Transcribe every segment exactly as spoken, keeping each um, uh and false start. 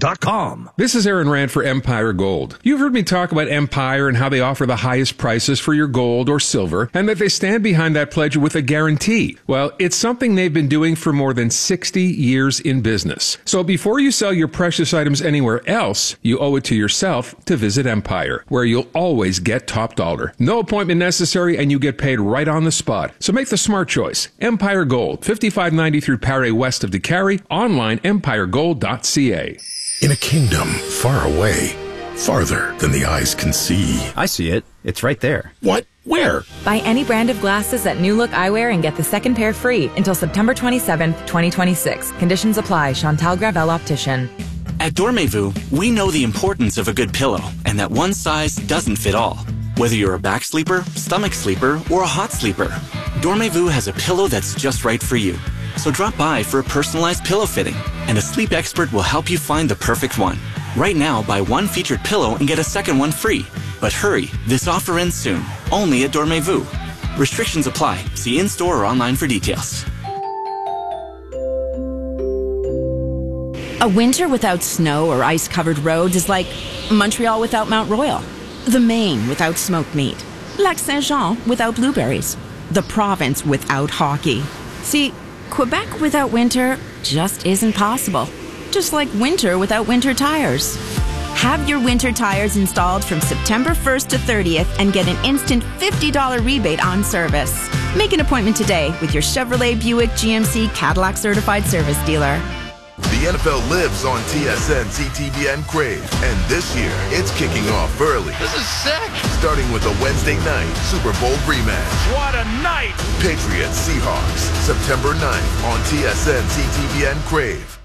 dot com. This is Aaron Rand for Empire Gold. You've heard me talk about Empire and how they offer the highest prices for your gold or silver, and that they stand behind that pledge with a guarantee. Well, it's something they've been doing for more than sixty years in business. So before you sell your precious items anywhere else, you owe it to yourself to visit Empire, where you'll always get top dollar. No appointment necessary, and you get paid right on the spot. So make the smart choice. Empire Gold, fifty-five ninety through Paré west of DeCarry, online empire gold dot c a. In a kingdom far away, farther than the eyes can see. I see it. It's right there. What? Where? Buy any brand of glasses at New Look Eyewear and get the second pair free until September twenty-seventh, twenty twenty-six. Conditions apply. Chantal Gravel Optician. At Dormez-vous, we know the importance of a good pillow and that one size doesn't fit all. Whether you're a back sleeper, stomach sleeper, or a hot sleeper, Dormez-vous has a pillow that's just right for you. So drop by for a personalized pillow fitting, and a sleep expert will help you find the perfect one. Right now, buy one featured pillow and get a second one free. But hurry, this offer ends soon, only at Dormez-vous. Restrictions apply. See in-store or online for details. A winter without snow or ice-covered roads is like Montreal without Mount Royal, the Maine without smoked meat, Lac Saint-Jean without blueberries, the province without hockey. See, Quebec without winter just isn't possible. Just like winter without winter tires. Have your winter tires installed from September first to thirtieth and get an instant fifty dollars rebate on service. Make an appointment today with your Chevrolet, Buick, G M C, Cadillac certified service dealer. The N F L lives on T S N, C T V N Crave, and this year it's kicking off early. This is sick! Starting with a Wednesday night Super Bowl rematch. What a night! Patriots Seahawks, September ninth on T S N, C T V N Crave.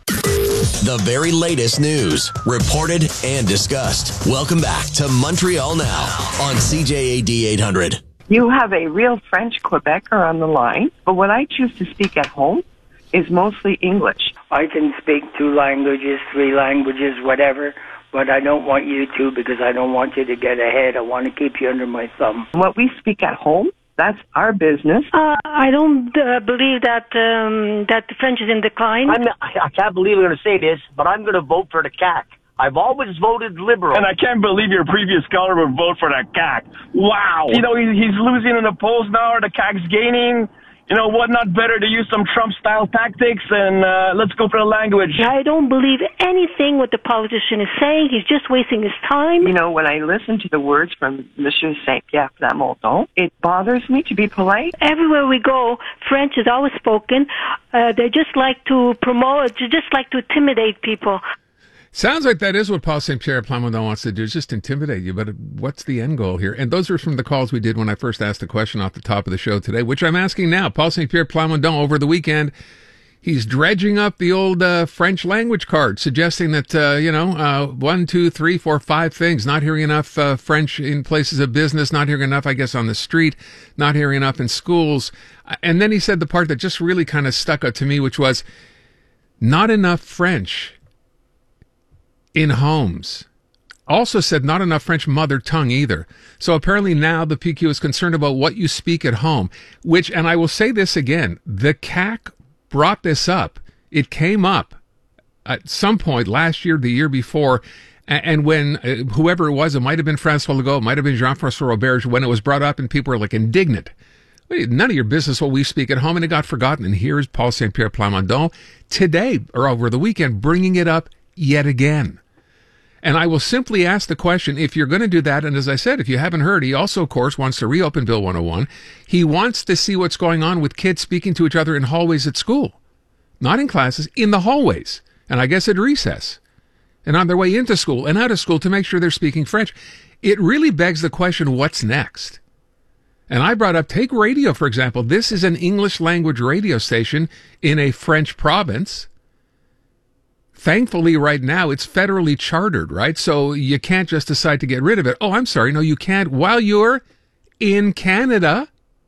The very latest news, reported and discussed. Welcome back to Montreal Now on C J A D eight hundred. You have a real French Quebecer on the line, but what I choose to speak at home is mostly English. I can speak two languages, three languages, whatever, but I don't want you to because I don't want you to get ahead. I want to keep you under my thumb. What we speak at home, that's our business. Uh, I don't uh, believe that um, that the French is in decline. I'm, I can't believe I'm going to say this, but I'm going to vote for the C A C. I've always voted liberal. And I can't believe your previous caller would vote for the C A C. Wow. You know, he's losing in the polls now, or the C A C's gaining. You know, what not better to use some Trump-style tactics, and uh, let's go for the language. I don't believe anything what the politician is saying. He's just wasting his time. You know, when I listen to the words from Monsieur Saint-Pierre Plamondon, it bothers me, to be polite. Everywhere we go, French is always spoken. Uh, they just like to promote, they just like to intimidate people. Sounds like that is what Paul Saint-Pierre Plamondon wants to do, is just intimidate you. But what's the end goal here? And those are from the calls we did when I first asked the question off the top of the show today, which I'm asking now. Paul Saint-Pierre Plamondon, over the weekend, he's dredging up the old uh, French language card, suggesting that, uh, you know, uh, one, two, three, four, five things. Not hearing enough uh, French in places of business, not hearing enough, I guess, on the street, not hearing enough in schools. And then he said the part that just really kind of stuck out to me, which was not enough French in homes. Also said not enough French mother tongue either. So apparently now the P Q is concerned about what you speak at home, which, and I will say this again, the C A C brought this up. It came up at some point last year, the year before, and when uh, whoever it was, it might have been François Legault, it might have been Jean-François Roberge, when it was brought up and people were like indignant. None of your business what we speak at home, and it got forgotten. And here's Paul Saint-Pierre Plamondon today, or over the weekend, bringing it up yet again. And I will simply ask the question, if you're going to do that, and as I said, if you haven't heard, he also, of course, wants to reopen Bill one oh one. He wants to see what's going on with kids speaking to each other in hallways at school. Not in classes, in the hallways. And I guess at recess. And on their way into school and out of school to make sure they're speaking French. It really begs the question, what's next? And I brought up, take radio, for example. This is an English language radio station in a French province. Thankfully, right now, it's federally chartered, right? So you can't just decide to get rid of it. Oh, I'm sorry. No, you can't while you're in Canada.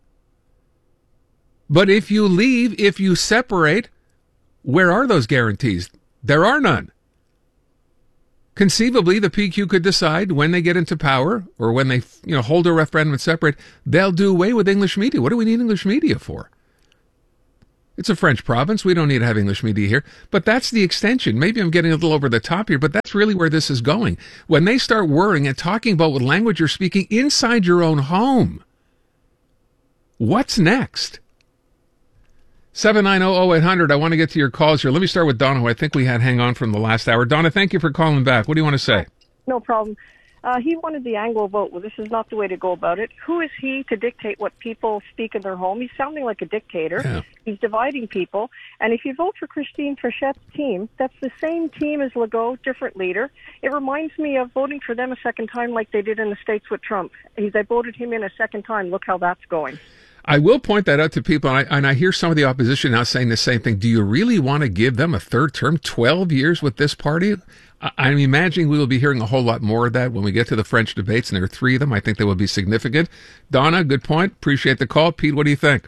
But if you leave, if you separate, where are those guarantees? There are none. Conceivably, the P Q could decide when they get into power or when they, you know, hold a referendum and separate, they'll do away with English media. What do we need English media for? It's a French province. We don't need to have English media here. But that's the extension. Maybe I'm getting a little over the top here, but that's really where this is going. When they start worrying and talking about what language you're speaking inside your own home, what's next? seven nine zero zero eight hundred. I want to get to your calls here. Let me start with Donna, who I think we had hang on from the last hour. Donna, thank you for calling back. What do you want to say? No problem. Uh, he wanted the Anglo vote. Well, this is not the way to go about it. Who is he to dictate what people speak in their home? He's sounding like a dictator. Yeah. He's dividing people. And if you vote for Christine Trichette's team, that's the same team as Legault, different leader. It reminds me of voting for them a second time like they did in the States with Trump. He, they voted him in a second time. Look how that's going. I will point that out to people, and I, and I hear some of the opposition now saying the same thing. Do you really want to give them a third term, twelve years with this party? I, I'm imagining we will be hearing a whole lot more of that when we get to the French debates, and there are three of them. I think they will be significant. Donna, good point. Appreciate the call. Pete, what do you think?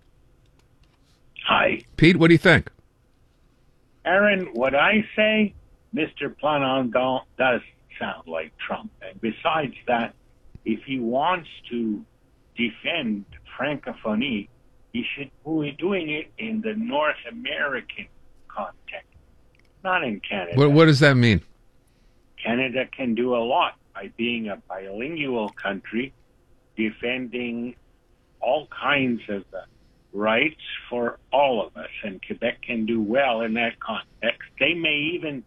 Hi. Pete, what do you think? Aaron, what I say, Mister Plamondon does sound like Trump. And besides that, if he wants to defend Francophonie, he should be doing it in the North American context, not in Canada. What, what does that mean? Canada can do a lot by being a bilingual country, defending all kinds of uh, rights for all of us, and Quebec can do well in that context. They may even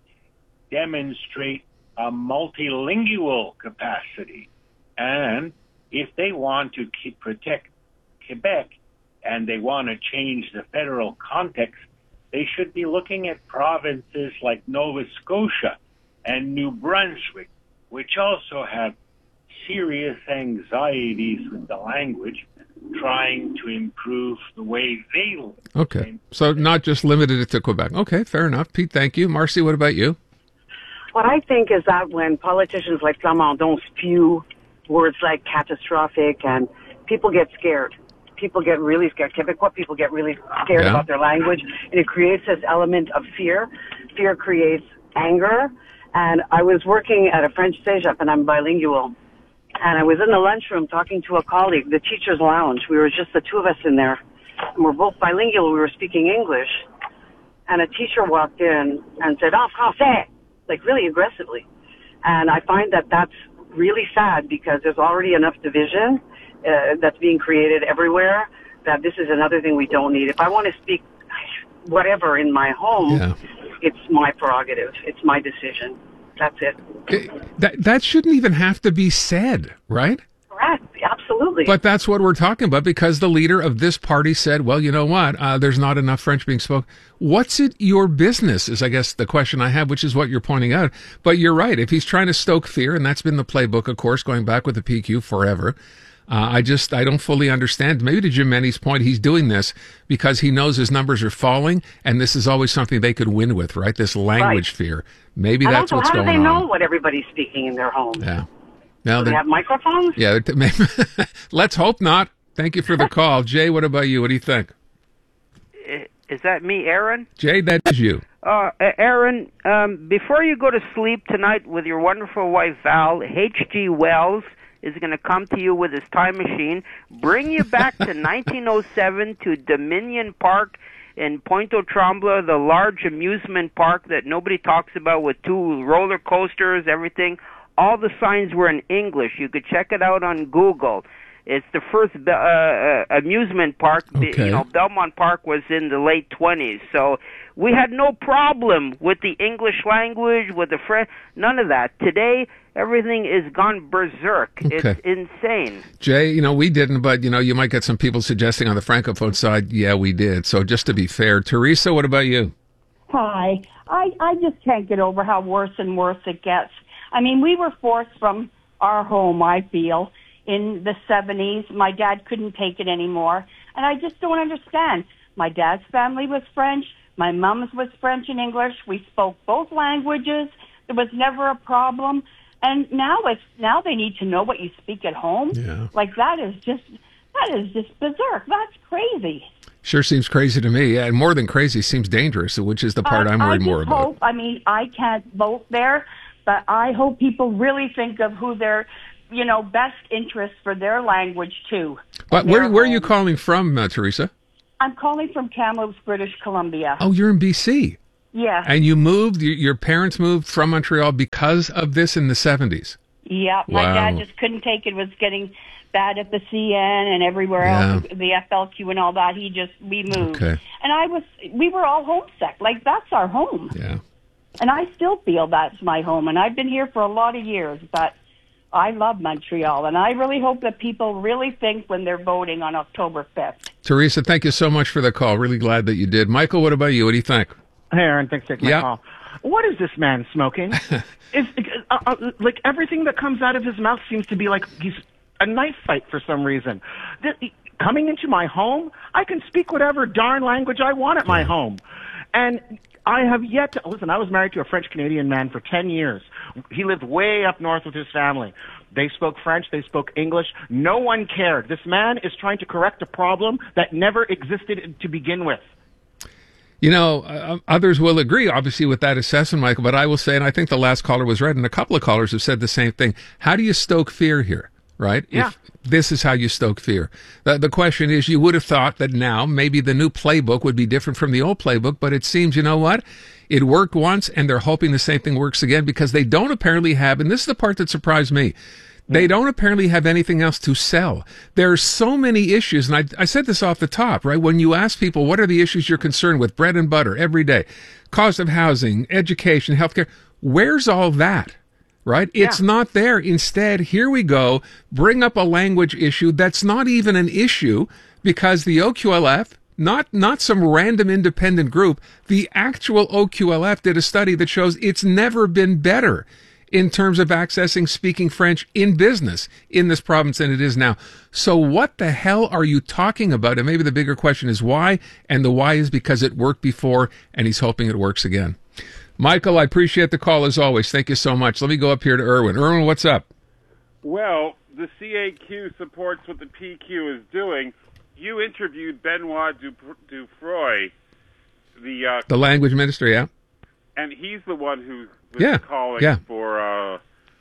demonstrate a multilingual capacity, and if they want to keep, protect Quebec and they want to change the federal context, they should be looking at provinces like Nova Scotia and New Brunswick, which also have serious anxieties with the language, trying to improve the way they live. Okay. So not just limited it to Quebec. Okay, fair enough. Pete, thank you. Marcy, what about you? What I think is that when politicians like Plamondon spew words like catastrophic, and people get scared. People get really scared. Quebecois people get really scared Yeah. about their language, and it creates this element of fear. Fear creates anger. And I was working at a French cégep, and I'm bilingual. And I was in the lunchroom talking to a colleague, the teacher's lounge. We were just the two of us in there. And we're both bilingual. We were speaking English. And a teacher walked in and said, "En français," like really aggressively. And I find that that's really sad because there's already enough division uh, that's being created everywhere, that this is another thing we don't need. If I want to speak whatever in my home, Yeah. it's my prerogative. It's my decision. That's it. That that shouldn't even have to be said, right? Correct. Absolutely. But that's what we're talking about, because the leader of this party said, well, you know what, uh, there's not enough French being spoken. What's it your business is, I guess, the question I have, which is what you're pointing out. But you're right. If he's trying to stoke fear, and that's been the playbook, of course, going back with the P Q forever, uh, I just, I don't fully understand. Maybe to Jim Menny's point, he's doing this because he knows his numbers are falling, and this is always something they could win with, right? This language Right. fear. Maybe and that's also, what's how do going they on. know what everybody's speaking in their home? Yeah. Now Do they they're- have microphones? Yeah, it- maybe- let's hope not. Thank you for the call. Jay, what about you? What do you think? Is that me, Aaron? Jay, that is you. Uh, Aaron, um, before you go to sleep tonight with your wonderful wife, Val, H G Wells is going to come to you with his time machine, bring you back to nineteen oh seven to Dominion Park in Pointe aux Trembles, the large amusement park that nobody talks about with two roller coasters, everything. All the signs were in English. You could check it out on Google. It's the first uh, uh, amusement park. Okay. You know, Belmont Park was in the late twenties, so we had no problem with the English language, with the French, none of that. Today, everything is gone berserk. Okay. It's insane. Jay, you know, we didn't, but, you know, you might get some people suggesting on the Francophone side, yeah, we did. So just to be fair, Teresa, what about you? Hi. I, I just can't get over how worse and worse it gets. I mean, we were forced from our home, I feel, in the seventies. My dad couldn't take it anymore. And I just don't understand. My dad's family was French. My mom's was French and English. We spoke both languages. There was never a problem. And now it's now they need to know what you speak at home. Yeah. Like that is just that is just berserk. That's crazy. Sure seems crazy to me. And more than crazy, seems dangerous, which is the part I, I'm worried I more just about. hope, I mean, I can't vote there, but I hope people really think of who their, you know, best interest for their language too. But where where are you calling from, uh, Teresa? I'm calling from Kamloops, British Columbia. Oh, you're in B C. Yeah. And you moved, your, your parents moved from Montreal because of this in the seventies. Yeah, my Wow. dad just couldn't take it. It was getting bad at the C N and everywhere Yeah. else, the F L Q and all that. He just, we moved. Okay. And I was, we were all homesick. Like, that's our home. Yeah. And I still feel that's my home. And I've been here for a lot of years, but I love Montreal. And I really hope that people really think when they're voting on October fifth. Teresa, thank you so much for the call. Really glad that you did. Michael, what about you? What do you think? Hey, Aaron, thanks for taking Yeah. my call. What is this man smoking? is uh, uh, like everything that comes out of his mouth seems to be like he's a knife fight for some reason. Th- coming into my home, I can speak whatever darn language I want at my home, and I have yet to listen. I was married to a French Canadian man for ten years. He lived way up north with his family. They spoke French. They spoke English. No one cared. This man is trying to correct a problem that never existed to begin with. You know, uh, others will agree, obviously, with that assessment, Michael, but I will say, and I think the last caller was right, and a couple of callers have said the same thing. How do you stoke fear here, right? Yeah. If this is how you stoke fear. The, the question is, you would have thought that now maybe the new playbook would be different from the old playbook, but it seems, you know what? It worked once, and they're hoping the same thing works again because they don't apparently have, and this is the part that surprised me, they don't apparently have anything else to sell. There are so many issues, and I, I said this off the top, right? When you ask people, what are the issues you're concerned with, bread and butter, every day, cost of housing, education, healthcare, where's all that, right? It's not there. Instead, here we go, bring up a language issue that's not even an issue because the O Q L F, not, not some random independent group, the actual O Q L F did a study that shows it's never been better in terms of accessing speaking French in business in this province than it is now. So what the hell are you talking about? And maybe the bigger question is why, and the why is because it worked before, and he's hoping it works again. Michael, I appreciate the call as always. Thank you so much. Let me go up here to Erwin. Erwin, what's up? Well, the C A Q supports what the P Q is doing. You interviewed Benoit Dufroy, the... Uh, the language minister, yeah? And he's the one who was Yeah, calling yeah. for uh,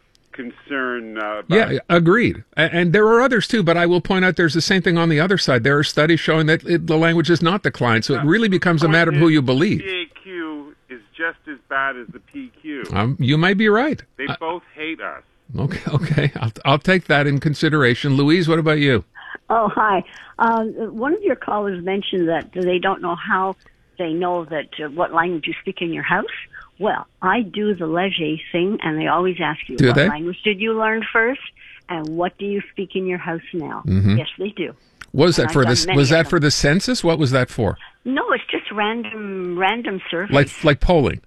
concern uh, about... Yeah, agreed. A- And there are others too, but I will point out there's the same thing on the other side. There are studies showing that it, the language has not declined, so it really becomes a matter of who you believe. The C A Q is just as bad as the P Q. Um, you might be right. They I- both hate us. Okay, okay. I'll, I'll take that in consideration. Louise, what about you? Oh, hi. Um, one of your callers mentioned that they don't know how they know that uh, what language you speak in your house. Well, I do the Leger thing, and they always ask you, Do what they? language did you learn first, and what do you speak in your house now? Mhm. Yes, they do. Was that And for I've this? done many Was of that them. for the census? What was that for? No, it's just random, random surveys. Like like polling?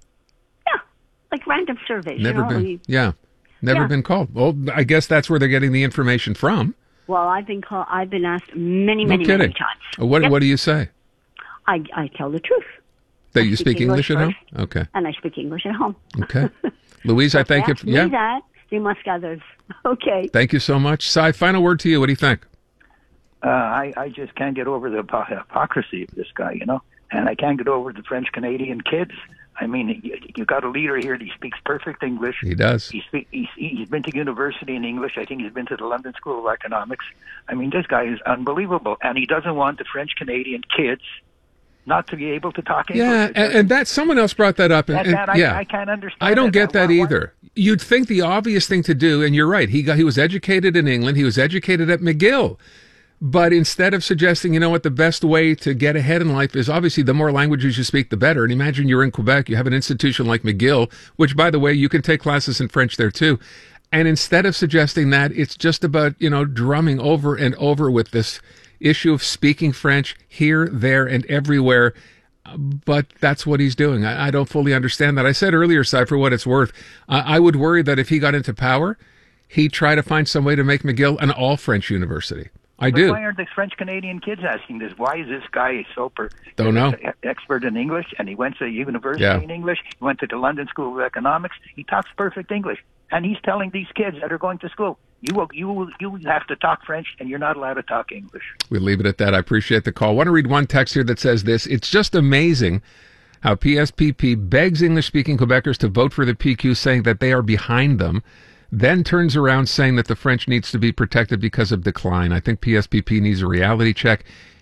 Like random surveys. Never you know? been. You- Yeah, never Yeah. been called. Well, I guess that's where they're getting the information from. Well, I've been called. I've been asked many, No many, kidding. many times. What Yep. What do you say? I I tell the truth, That you speak English, at home? first, Okay. and I speak English at home. Okay. Louise, I thank you. Ask me Yeah. that. They must others. Okay. Thank you so much. Si, final word to you. What do you think? Uh, I, I just can't get over the hypo- hypocrisy of this guy, you know, and I can't get over the French Canadian kids. I mean, you, you got a leader here that speaks perfect English. He does. He speak, he's, he's been to university in English. I think he's been to the London School of Economics. I mean, this guy is unbelievable, and he doesn't want the French Canadian kids not to be able to talk English. Yeah, and, and that someone else brought that up. And, That- and- that I- yeah, I can't understand I don't it. get that Why- why- either. You'd think the obvious thing to do, and you're right. He got he was educated in England. He was educated at McGill. But instead of suggesting, you know what, the best way to get ahead in life is obviously the more languages you speak, the better. And imagine you're in Quebec, you have an institution like McGill, which, by the way, you can take classes in French there too. And instead of suggesting that, it's just about, you know, drumming over and over with this issue of speaking French here, there, and everywhere. But that's what he's doing. I, I don't fully understand that. I said earlier, Si, for what it's worth, I, I would worry that if he got into power, he'd try to find some way to make McGill an all-French university. I But do. why aren't the French Canadian kids asking this? Why is this guy so per- Don't know. e- expert in English, and he went to university Yeah. in English, he went to the London School of Economics, he talks perfect English, and he's telling these kids that are going to school, you will, you will, you have to talk French, and you're not allowed to talk English. We'll leave it at that. I appreciate the call. I want to read one text here that says this. It's just amazing how P S P P begs English-speaking Quebecers to vote for the P Q, saying that they are behind them, then turns around saying that the French needs to be protected because of decline. I think P S P P needs a reality check.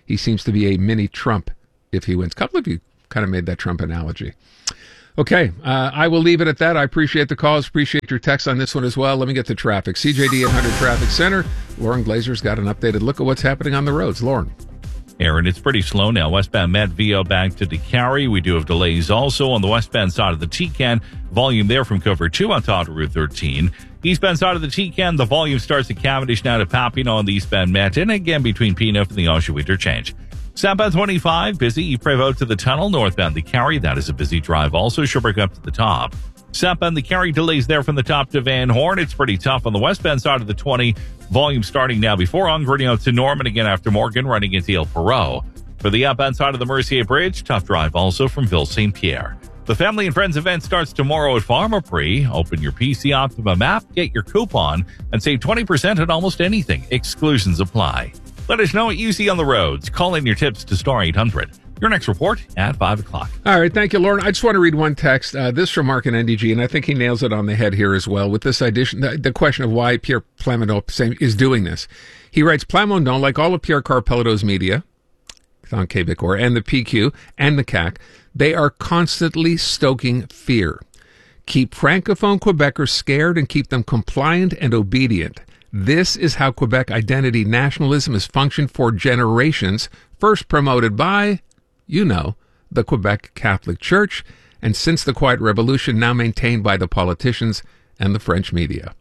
He seems to be a mini Trump if he wins. A couple of you kind of made that Trump analogy. Okay, uh, I will leave it at that. I appreciate the calls, appreciate your texts on this one as well. Let me get to traffic. C J D eight hundred Traffic Center. Lauren Glazer's got an updated look at what's happening on the roads. Lauren. Aaron, it's pretty slow now. Westbound Metville back to DeCarry. We do have delays also on the westbound side of the T C A N. Volume there from cover two on top of Route thirteen. Eastbound side of the T C A N, the volume starts at Cavendish now to Papineau on the eastbound Met, and again between P N F and the Oshawa interchange. Southbound twenty-five, busy. Prevost to the tunnel. Northbound the Carry, that is a busy drive. Also, Sherbrooke up to the top. Southbound the Carry, delays there from the top to Van Horn. It's pretty tough on the westbound side of the twenty. Volume starting now before Ongrenio to Norman, again after Morgan, running into El Perot. For the outbound side of the Mercier Bridge, tough drive also from Ville Saint Pierre. The Family and Friends event starts tomorrow at Pharmaprix. Open your P C Optimum app, get your coupon, and save twenty percent on almost anything. Exclusions apply. Let us know what you see on the roads. Call in your tips to Star eight hundred. Your next report at five o'clock. All right. Thank you, Lauren. I just want to read one text. Uh, this from Mark in N D G, and I think he nails it on the head here as well with this addition, the, the question of why Pierre Plamondon is doing this. He writes, Plamondon, like all of Pierre Carpellato's media, on Québécois, and the P Q and the C A C, they are constantly stoking fear. Keep Francophone Quebecers scared and keep them compliant and obedient. This is how Quebec identity nationalism has functioned for generations, first promoted by, you know, the Quebec Catholic Church, and since the Quiet Revolution, now maintained by the politicians and the French media.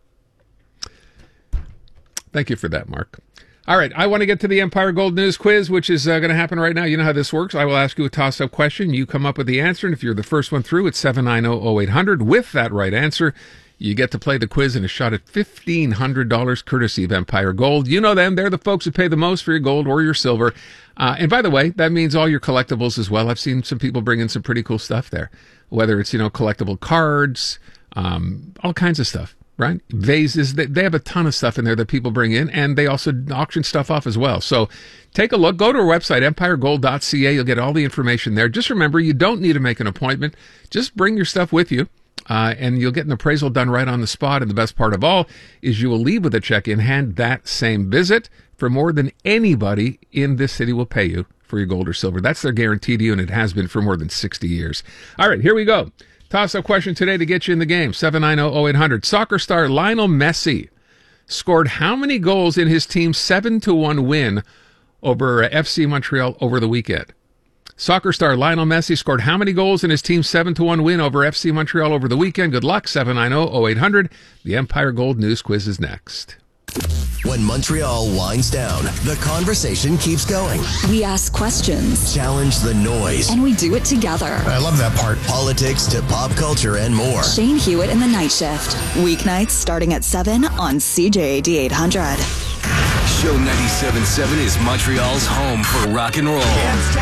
Thank you for that, Mark. All right, I want to get to the Empire Gold News quiz, which is uh, going to happen right now. You know how this works. I will ask you a toss-up question. You come up with the answer, and if you're the first one through, it's seven nine zero zero eight hundred. With that right answer, you get to play the quiz and a shot at fifteen hundred dollars courtesy of Empire Gold. You know them. They're the folks who pay the most for your gold or your silver. Uh, and by the way, that means all your collectibles as well. I've seen some people bring in some pretty cool stuff there, whether it's, you know, collectible cards, um, all kinds of stuff, right? Vases. They, they have a ton of stuff in there that people bring in, and they also auction stuff off as well. So take a look. Go to our website, empire gold dot c a. You'll get all the information there. Just remember, you don't need to make an appointment. Just bring your stuff with you. Uh, and you'll get an appraisal done right on the spot. And the best part of all is you will leave with a check in hand that same visit for more than anybody in this city will pay you for your gold or silver. That's their guarantee to you, and it has been for more than sixty years. All right, here we go. Toss-up question today to get you in the game. seven nine zero zero eight hundred. Soccer star Lionel Messi scored how many goals in his team's seven to one win over F C Montreal over the weekend? Soccer star Lionel Messi scored how many goals in his team's seven to one win over F C Montreal over the weekend? Good luck. seven nine zero zero eight hundred. The Empire Gold News quiz is next. When Montreal winds down, the conversation keeps going. We ask questions, challenge the noise, and we do it together. I love that part. Politics to pop culture and more. Shane Hewitt in the Night Shift. Weeknights starting at seven on C J A D eight hundred. Show ninety-seven point seven is Montreal's home for rock and roll.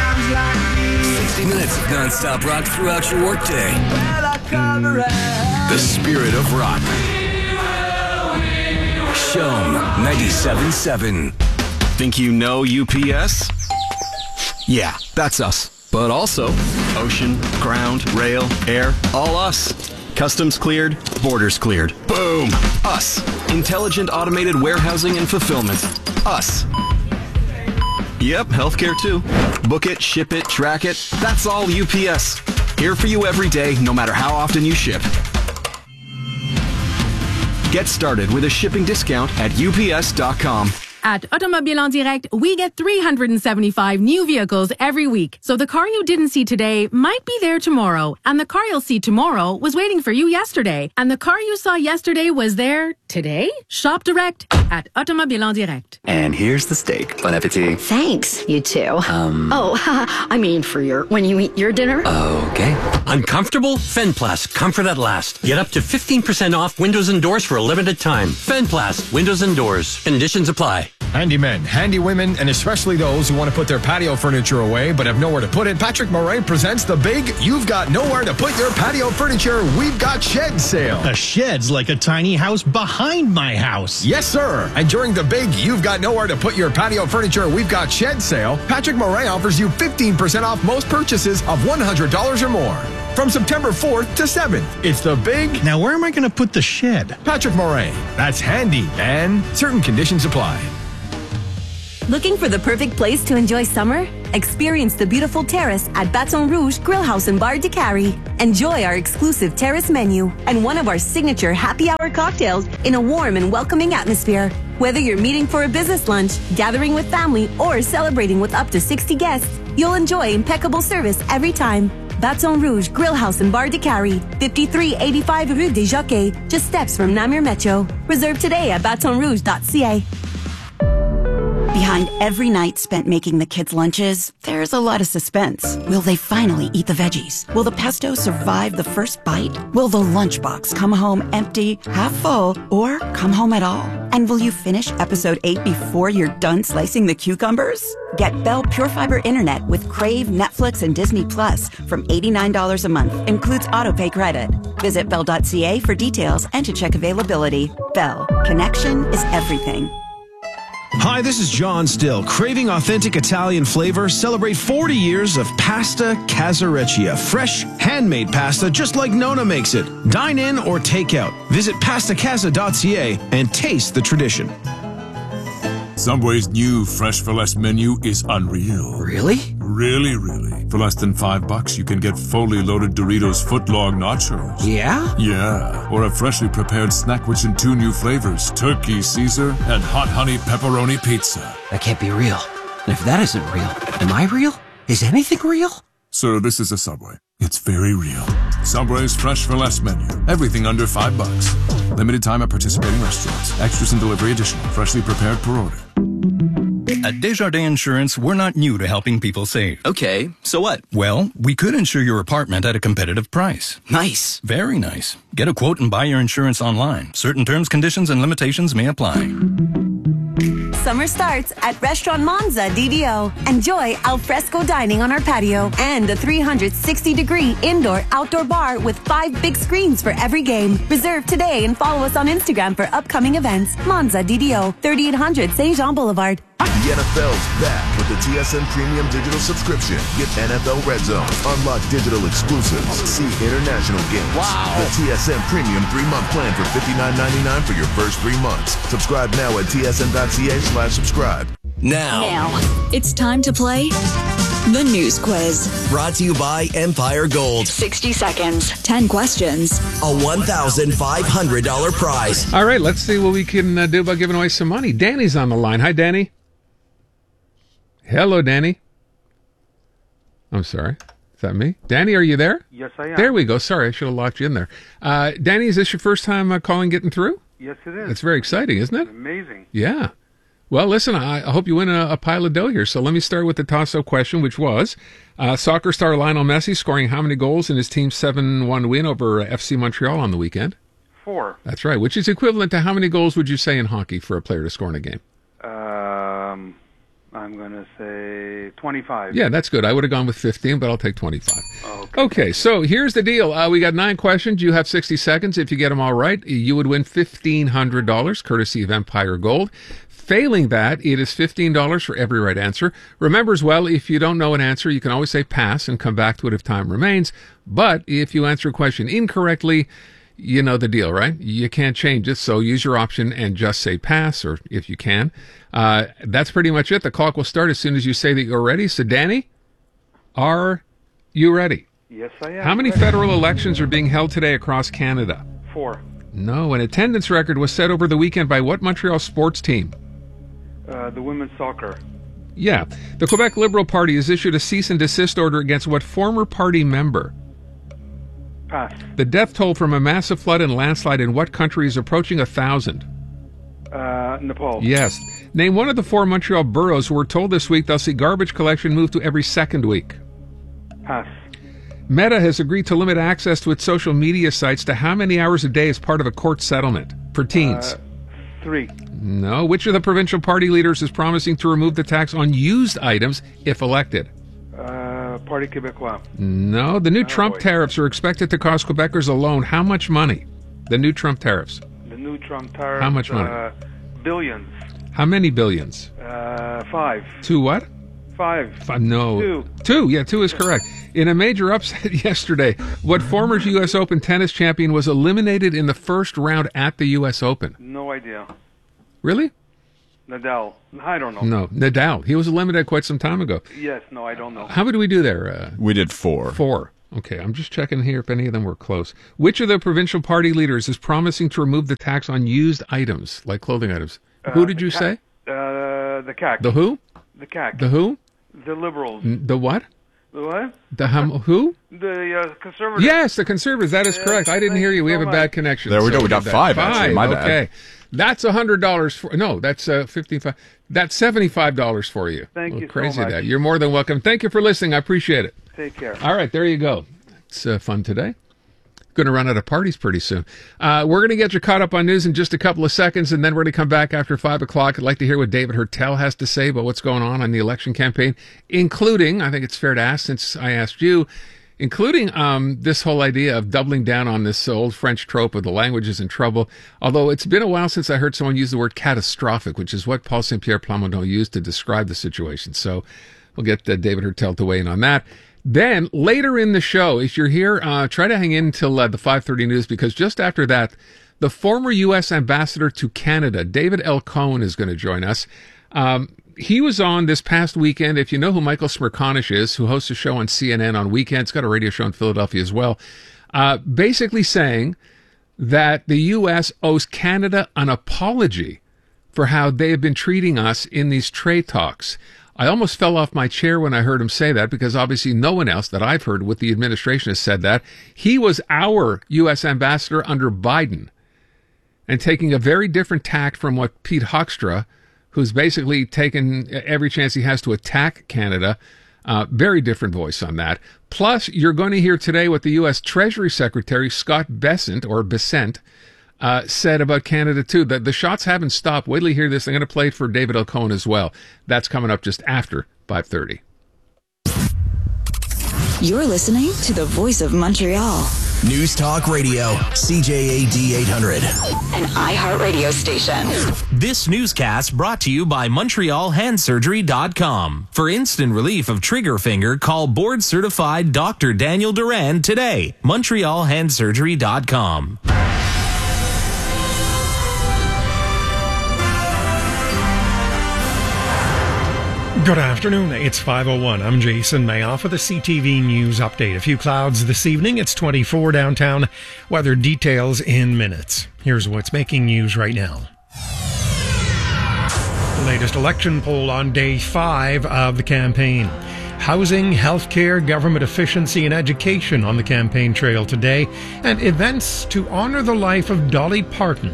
sixty minutes of non-stop rock throughout your workday. The spirit of rock. Show ninety-seven point seven. Think you know U P S? Yeah, that's us. But also ocean, ground, rail, air, all us. Customs cleared, borders cleared. Boom! Us. Intelligent automated warehousing and fulfillment. Us. Yep, healthcare too. Book it, ship it, track it. That's all U P S. Here for you every day, no matter how often you ship. Get started with a shipping discount at U P S dot com. At Automobile en Direct, we get three hundred seventy-five new vehicles every week. So the car you didn't see today might be there tomorrow. And the car you'll see tomorrow was waiting for you yesterday. And the car you saw yesterday was there today? Shop direct at Automobile en Direct. And here's the steak. Bon appetit. Thanks, you two. Um. Oh, I mean for your, when you eat your dinner. Okay. Uncomfortable? Fenplast. Comfort at last. Get up to fifteen percent off windows and doors for a limited time. Fenplast. Windows and doors. Conditions apply. Handy men, handy women, and especially those who want to put their patio furniture away but have nowhere to put it, Patrick Morin presents the big You've Got Nowhere to Put Your Patio Furniture We've Got Shed sale. A shed's like a tiny house behind my house. Yes, sir. And during the big You've Got Nowhere to Put Your Patio Furniture We've Got Shed sale, Patrick Morin offers you fifteen percent off most purchases of one hundred dollars or more. From September fourth to seventh, it's the big... Now, where am I going to put the shed? Patrick Morin. That's handy, and certain conditions apply. Looking for the perfect place to enjoy summer? Experience the beautiful terrace at Baton Rouge Grill House and Bar de Cary. Enjoy our exclusive terrace menu and one of our signature happy hour cocktails in a warm and welcoming atmosphere. Whether you're meeting for a business lunch, gathering with family, or celebrating with up to sixty guests, you'll enjoy impeccable service every time. Baton Rouge Grill House and Bar de Cary, fifty-three eighty-five Rue des Jockeys, just steps from Namur Metro. Reserve today at baton rouge dot c a. Behind every night spent making the kids' lunches, there's a lot of suspense. Will they finally eat the veggies? Will the pesto survive the first bite? Will the lunchbox come home empty, half full, or come home at all? And will you finish episode eight before you're done slicing the cucumbers? Get Bell Pure Fiber Internet with Crave, Netflix, and Disney Plus from eighty-nine dollars a month. Includes autopay credit. Visit bell dot c a for details and to check availability. Bell. Connection is everything. Hi, this is John Still. Craving authentic Italian flavor? Celebrate forty years of Pasta Casareccia. Fresh, handmade pasta just like Nona makes it. Dine in or take out. Visit pasta casa dot c a and taste the tradition. Subway's new Fresh for Less menu is unreal. Really? Really, really. For less than five bucks, you can get fully loaded Doritos footlong nachos. Yeah? Yeah. Or a freshly prepared snack rich in two new flavors, Turkey Caesar and Hot Honey Pepperoni Pizza. That can't be real. And if that isn't real, am I real? Is anything real? Sir, this is a Subway. It's very real. Subway's Fresh for Less menu. Everything under five bucks. Limited time at participating restaurants. Extras and delivery additional. Freshly prepared per order. At Desjardins Insurance, we're not new to helping people save. Okay, so what? Well, we could insure your apartment at a competitive price. Nice. Very nice. Get a quote and buy your insurance online. Certain terms, conditions, and limitations may apply. Summer starts at Restaurant Monza D D O. Enjoy alfresco dining on our patio and a three hundred sixty degree indoor-outdoor bar with five big screens for every game. Reserve today and follow us on Instagram for upcoming events. Monza D D O, thirty-eight hundred Saint Jean Boulevard. The N F L's back with the T S N Premium Digital Subscription. Get N F L Red Zone, unlock digital exclusives, see international games. Wow! The T S N Premium three-month plan for fifty-nine ninety-nine for your first three months. Subscribe now at T S N dot C A slash subscribe. Now. Now, it's time to play the news quiz. Brought to you by Empire Gold. sixty seconds, ten questions, a one thousand five hundred dollars prize. All right, let's see what we can uh, do about giving away some money. Danny's on the line. Hi, Danny. Hello, Danny. I'm sorry. Is that me? Danny, are you there? Yes, I am. There we go. Sorry, I should have locked you in there. Uh, Danny, is this your first time uh, calling, getting through? Yes, it is. It's very exciting, isn't it? Amazing. Yeah. Well, listen, I, I hope you win a, a pile of dough here. So let me start with the toss-up question, which was, uh, soccer star Lionel Messi scoring how many goals in his team's seven one win over uh, F C Montreal on the weekend? Four. That's right, which is equivalent to how many goals would you say in hockey for a player to score in a game? Um... I'm going to say twenty-five. Yeah, that's good. I would have gone with fifteen, but I'll take twenty-five. Okay. Okay, so here's the deal. Uh, we got nine questions. You have sixty seconds. If you get them all right, you would win fifteen hundred dollars, courtesy of Empire Gold. Failing that, it is fifteen dollars for every right answer. Remember as well, if you don't know an answer, you can always say pass and come back to it if time remains. But if you answer a question incorrectly, you know the deal, right? You can't change it, so use your option and just say pass, or if you can. Uh, that's pretty much it. The clock will start as soon as you say that you're ready. So, Danny, are you ready? Yes, I am. How many ready. federal elections are being held today across Canada? Four. No, an attendance record was set over the weekend by what Montreal sports team? Uh, the women's soccer. Yeah. The Quebec Liberal Party has issued a cease and desist order against what former party member? Pass. The death toll from a massive flood and landslide in what country is approaching a thousand? Uh, Nepal. Yes. Name one of the four Montreal boroughs who were told this week they'll see garbage collection moved to every second week. Pass. Meta has agreed to limit access to its social media sites to how many hours a day as part of a court settlement for teens? Uh, three. No. Which of the provincial party leaders is promising to remove the tax on used items if elected? Uh, Parti Québécois. No. The new Oh, Trump boy. tariffs are expected to cost Quebecers alone how much money? The new Trump tariffs. The new Trump tariffs. How much money? Uh, billions. How many billions? Uh, five. Two what? Five. Five. No. Two. Two. Yeah, two is correct. In a major upset yesterday, what former U S Open tennis champion was eliminated in the first round at the U S Open? No idea. Really? Nadal. I don't know. No, Nadal. He was eliminated quite some time ago. Yes, no, I don't know. How many did we do there? Uh, we did four. Four. Okay, I'm just checking here if any of them were close. Which of the provincial party leaders is promising to remove the tax on used items, like clothing items? Uh, who did you ca- say? Uh, the C A C. The who? The C A C. The who? The Liberals. The what? The what? The hum, who? The uh, Conservatives. Yes, the Conservatives. That is Yes, correct. I didn't hear you. We have a bad connection. There we so go. We got did that. five, Five. actually. My bad. Okay. That's one hundred dollars for... No, that's uh, fifty-five. That's seventy-five dollars for you. Thank you so Crazy much. that. You're more than welcome. Thank you for listening. I appreciate it. Take care. All right, there you go. It's uh, fun today. Going to run out of parties pretty soon. Uh, we're going to get you caught up on news in just a couple of seconds, and then we're going to come back after five o'clock. I'd like to hear what David Hertel has to say about what's going on on the election campaign, including, I think it's fair to ask since I asked you, including um, this whole idea of doubling down on this old French trope of the language is in trouble. Although it's been a while since I heard someone use the word catastrophic, which is what Paul Saint-Pierre Plamondon used to describe the situation. So we'll get uh, David Hertel to weigh in on that. Then, later in the show, if you're here, uh, try to hang in until uh, the five thirty news, because just after that, the former U S ambassador to Canada, David L. Cohen, is going to join us. Um, he was on this past weekend. If you know who Michael Smerconish is, who hosts a show on C N N on weekends, got a radio show in Philadelphia as well, uh, basically saying that the U S owes Canada an apology for how they have been treating us in these trade talks. I almost fell off my chair when I heard him say that, because obviously no one else that I've heard with the administration has said that. He was our U S ambassador under Biden, and taking a very different tack from what Pete Hoekstra, who's basically taken every chance he has to attack Canada. Uh, very different voice on that. Plus, you're going to hear today what the U S Treasury Secretary Scott Bessent, or Bessent, uh, said about Canada, too. The, the shots haven't stopped. Wait till you hear this. I'm going to play it for David L. Cohen as well. That's coming up just after five thirty. You're listening to the Voice of Montreal. News Talk Radio, C J A D eight hundred. An iHeartRadio station. This newscast brought to you by Montreal Hand Surgery dot com. For instant relief of trigger finger, call board certified Doctor Daniel Duran today. Montreal Hand Surgery dot com. Good afternoon. It's five oh one. I'm Jason Mayoff with a C T V News update. A few clouds this evening. It's twenty-four downtown. Weather details in minutes. Here's what's making news right now. The latest election poll on day five of the campaign. Housing, healthcare, government efficiency, and education on the campaign trail today. And events to honor the life of Dolly Parton.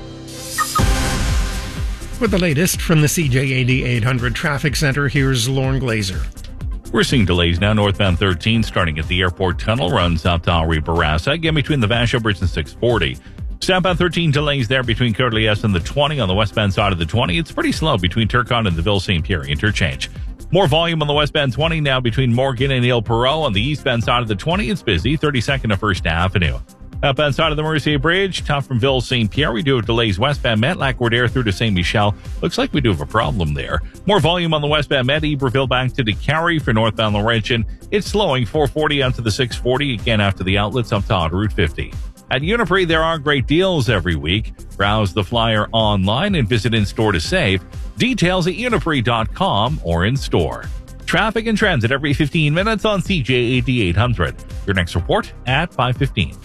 With the latest from the C J A D eight hundred Traffic Center, here's Lauren Glazer. We're seeing delays now northbound thirteen, starting at the airport tunnel, runs south to Henri Bourassa, again between the Vachon Bridge and six forty. Southbound thirteen delays there between Coeur d'Aliest and the twenty. On the westbound side of the twenty, it's pretty slow between Turcotte and the Ville Saint Pierre interchange. More volume on the westbound twenty now between Morgan and Ile Perrot. On the eastbound side of the twenty, it's busy, thirty-second to First Avenue. Outbound side of the Mercier Bridge, tough from Ville Saint Pierre. We do have delays westbound Met, Lac-Wardière through to Saint Michel. Looks like we do have a problem there. More volume on the westbound Met, Iberville back to DeCarry for northbound Laurentian. It's slowing, four forty out to the six forty, again after the outlets up to Route fifty. At Uniprix, there are great deals every week. Browse the flyer online and visit in-store to save. Details at uniprix dot com or in-store. Traffic and transit every fifteen minutes on C J A D eight hundred. Your next report at five fifteen.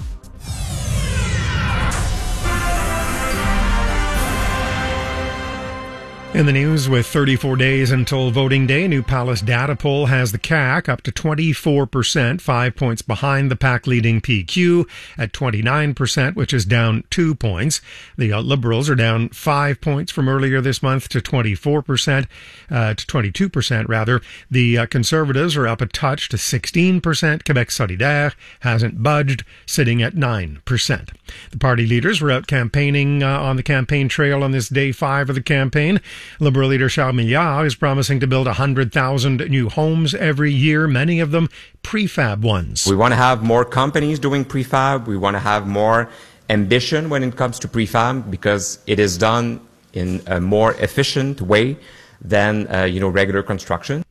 In the news, with thirty-four days until voting day, a new Palace data poll has the C A C up to twenty-four percent, five points behind the PAC-leading P Q at twenty-nine percent, which is down two points. The uh, Liberals are down five points from earlier this month to twenty-four percent, uh, to twenty-two percent rather. The uh, Conservatives are up a touch to sixteen percent. Quebec Solidaire hasn't budged, sitting at nine percent. The party leaders were out campaigning uh, on the campaign trail on this day five of the campaign. Liberal leader Charles Milliard is promising to build one hundred thousand new homes every year, many of them prefab ones. We want to have more companies doing prefab. We want to have more ambition when it comes to prefab because it is done in a more efficient way than uh, you know regular construction.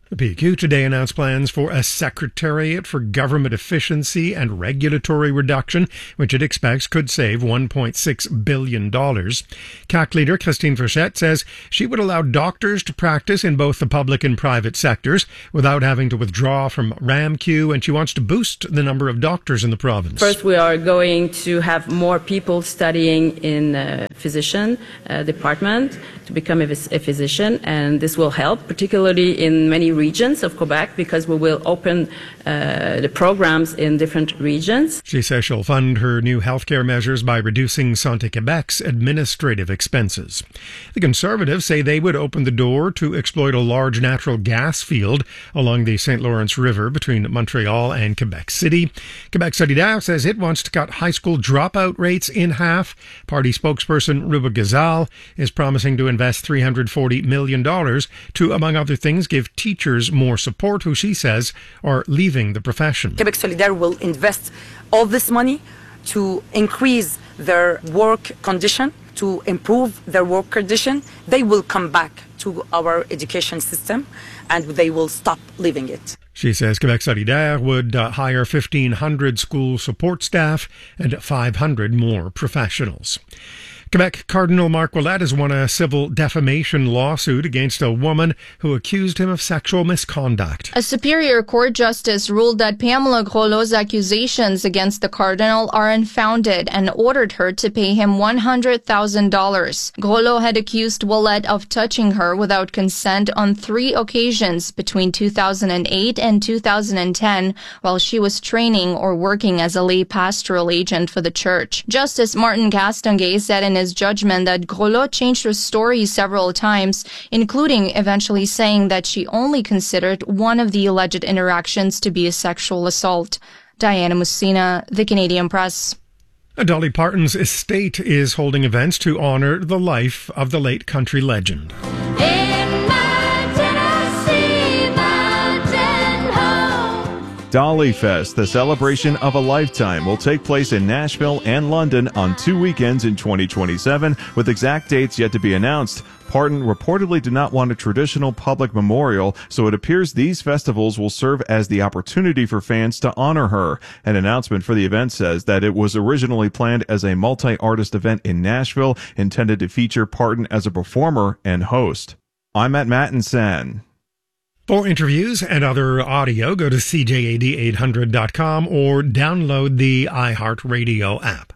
The P Q today announced plans for a Secretariat for Government Efficiency and Regulatory Reduction, which it expects could save one point six billion dollars. C A Q leader Christine Frechette says she would allow doctors to practice in both the public and private sectors without having to withdraw from RAMQ, and she wants to boost the number of doctors in the province. First, we are going to have more people studying in uh, physician uh, department to become a, a physician, and this will help, particularly in many regions of Quebec, because we will open uh, the programs in different regions. She says she'll fund her new healthcare measures by reducing Santé Québec's administrative expenses. The Conservatives say they would open the door to exploit a large natural gas field along the Saint Lawrence River between Montreal and Quebec City. Quebec Solidaire says it wants to cut high school dropout rates in half. Party spokesperson Ruba Gazal is promising to invest three hundred forty million dollars to, among other things, give teachers more support who she says are leaving the profession. Quebec Solidaire will invest all this money to increase their work condition, to improve their work condition. They will come back to our education system and they will stop leaving it. She says Quebec Solidaire would uh, hire fifteen hundred school support staff and five hundred more professionals. Quebec Cardinal Marc Ouellette has won a civil defamation lawsuit against a woman who accused him of sexual misconduct. A Superior Court justice ruled that Pamela Groslo's accusations against the Cardinal are unfounded and ordered her to pay him one hundred thousand dollars. Groslo had accused Ouellette of touching her without consent on three occasions between two thousand eight and two thousand ten while she was training or working as a lay pastoral agent for the church. Justice Martin Castonguay said in his judgment that Groslo changed her story several times, including eventually saying that she only considered one of the alleged interactions to be a sexual assault. Diana Mussina, The Canadian Press. Dolly Parton's estate is holding events to honor the life of the late country legend. Dolly Fest, the celebration of a lifetime, will take place in Nashville and London on two weekends in twenty twenty-seven, with exact dates yet to be announced. Parton reportedly did not want a traditional public memorial, so it appears these festivals will serve as the opportunity for fans to honor her. An announcement for the event says that it was originally planned as a multi-artist event in Nashville, intended to feature Parton as a performer and host. I'm at Mattinson. For interviews and other audio, go to C J A D eight hundred dot com or download the iHeartRadio app.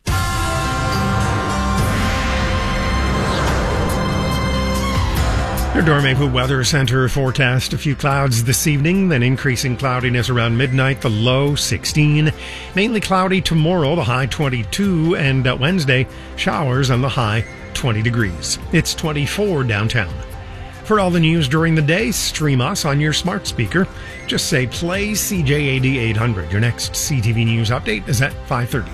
Your Dormehu Weather Center forecast: a few clouds this evening, then increasing cloudiness around midnight, the low sixteen. Mainly cloudy tomorrow, the high twenty-two, and uh, Wednesday, showers on the high twenty degrees. It's twenty-four downtown. For all the news during the day, stream us on your smart speaker. Just say play C J A D eight hundred. Your next C T V News update is at five thirty.